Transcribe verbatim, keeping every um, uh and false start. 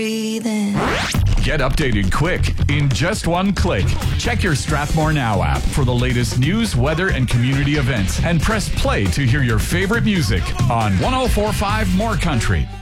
Breathing. Get updated quick in just one click. Check your Strathmore Now app for the latest news, weather, and community events, and press play to hear your favorite music on one oh four point five More Country.